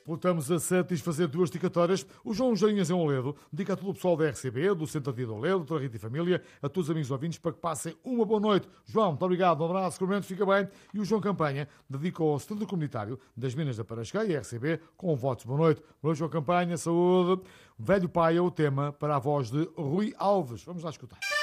Voltamos a satisfazer duas dedicatórias. O João Jarinhas em Oledo dedica a todo o pessoal da RCB, do Centro de Vida de Oledo, toda a Rita e Família, a todos os amigos ouvintes, para que passem uma boa noite. João, muito obrigado, um abraço, seguramente fica bem. E o João Campanha dedica ao Centro Comunitário das Minas da Parasqueia e RCB, com votos. Boa noite. Boa noite, João Campanha, saúde. Velho Pai é o tema para a voz de Rui Alves. Vamos lá escutar.